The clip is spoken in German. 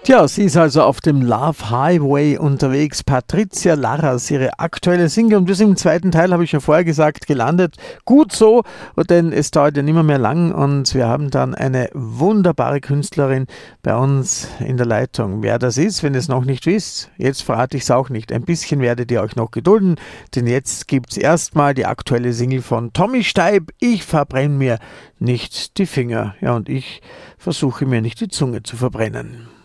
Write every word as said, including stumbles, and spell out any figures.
Tja, sie ist also auf dem Love Highway unterwegs. Patricia Larras, ihre aktuelle Single. Und wir sind im zweiten Teil, habe ich ja vorher gesagt, gelandet. Gut so, denn es dauert ja nicht mehr, mehr lang. Und wir haben dann eine wunderbare Künstlerin bei uns in der Leitung. Wer das ist, wenn ihr es noch nicht wisst, jetzt verrate ich es auch nicht. Ein bisschen werdet ihr euch noch gedulden, denn jetzt gibt es erstmal die aktuelle Single von Tommy Steib. Ich verbrenne mir nicht die Finger. Ja, und ich versuche mir nicht die Zunge zu verbrennen.